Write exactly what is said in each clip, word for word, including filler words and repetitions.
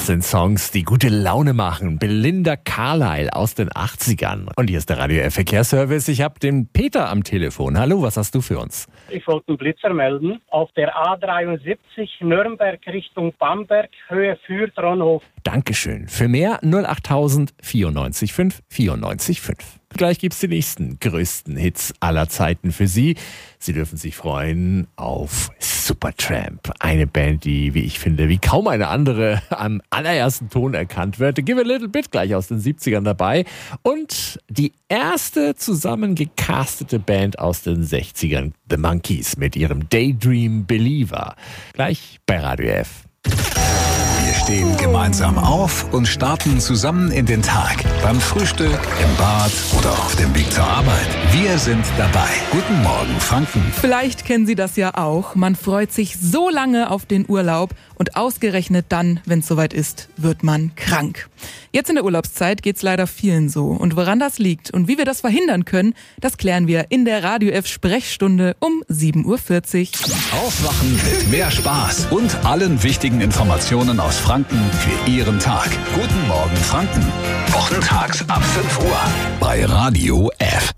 Das sind Songs, die gute Laune machen. Belinda Carlisle aus den achtzigern. Und hier ist der Radio F Verkehrsservice. Ich habe den Peter am Telefon. Hallo, was hast du für uns? Ich wollte einen Blitzer melden. Auf der A dreiundsiebzig Nürnberg Richtung Bamberg, Höhe Fürth-Ronhof. Dankeschön. Für mehr null achttausend vierundneunzig fünf vierundneunzig fünf. Gleich gibt's die nächsten größten Hits aller Zeiten für Sie. Sie dürfen sich freuen auf Supertramp. Eine Band, die, wie ich finde, wie kaum eine andere am allerersten Ton erkannt wird. Give a Little Bit gleich aus den siebzigern dabei. Und die erste zusammengecastete Band aus den sechzigern, The Monkees, mit ihrem Daydream Believer. Gleich bei Radio F. Wir stehen gemeinsam auf und starten zusammen in den Tag. Beim Frühstück, im Bad oder auf dem Weg zur Arbeit. Wir sind dabei. Guten Morgen, Franken. Vielleicht kennen Sie das ja auch. Man freut sich so lange auf den Urlaub und ausgerechnet dann, wenn es soweit ist, wird man krank. Jetzt in der Urlaubszeit geht's leider vielen so. Und woran das liegt und wie wir das verhindern können, das klären wir in der Radio F Sprechstunde um sieben Uhr vierzig. Aufwachen mit mehr Spaß und allen wichtigen Informationen aus Franken für Ihren Tag. Guten Morgen, Franken. Wochentags ab fünf Uhr bei Radio F.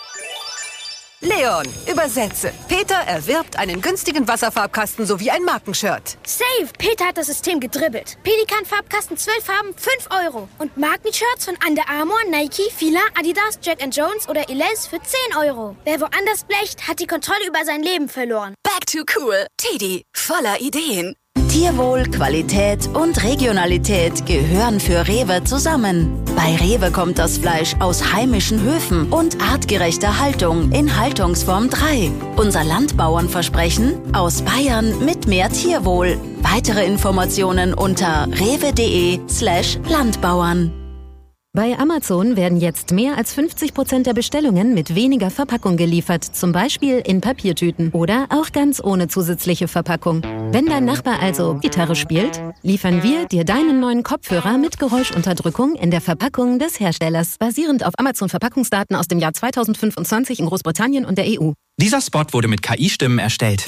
Leon, übersetze. Peter erwirbt einen günstigen Wasserfarbkasten sowie ein Markenshirt. Safe! Peter hat das System gedribbelt. Pelikan-Farbkasten, zwölf Farben, fünf Euro. Und Markenshirts von Under Armour, Nike, Fila, Adidas, Jack and Jones oder Elize für zehn Euro. Wer woanders blecht, hat die Kontrolle über sein Leben verloren. Back to cool. Teddy, voller Ideen. Tierwohl, Qualität und Regionalität gehören für Rewe zusammen. Bei Rewe kommt das Fleisch aus heimischen Höfen und artgerechter Haltung in Haltungsform drei. Unser Landbauernversprechen: aus Bayern mit mehr Tierwohl. Weitere Informationen unter rewe.de slash Landbauern. Bei Amazon werden jetzt mehr als fünfzig Prozent der Bestellungen mit weniger Verpackung geliefert, zum Beispiel in Papiertüten oder auch ganz ohne zusätzliche Verpackung. Wenn dein Nachbar also Gitarre spielt, liefern wir dir deinen neuen Kopfhörer mit Geräuschunterdrückung in der Verpackung des Herstellers, basierend auf Amazon-Verpackungsdaten aus dem Jahr zweitausendfünfundzwanzig in Großbritannien und der E U. Dieser Spot wurde mit K I-Stimmen erstellt.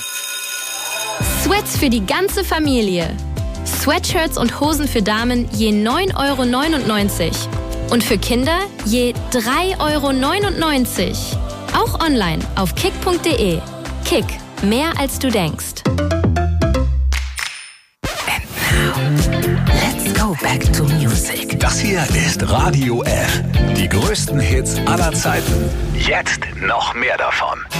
Sweats für die ganze Familie. Sweatshirts und Hosen für Damen je neun Euro neunundneunzig. Und für Kinder je drei Euro neunundneunzig. Auch online auf kick punkt de. Kick, mehr als du denkst. And now, let's go back to music. Das hier ist Radio F. Die größten Hits aller Zeiten. Jetzt noch mehr davon.